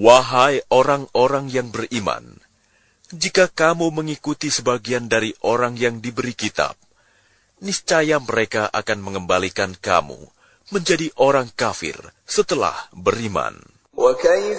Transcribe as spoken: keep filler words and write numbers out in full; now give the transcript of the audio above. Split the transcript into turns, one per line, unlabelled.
Wahai orang-orang yang beriman, jika kamu mengikuti sebagian dari orang yang diberi kitab, niscaya mereka akan mengembalikan kamu menjadi orang kafir setelah beriman.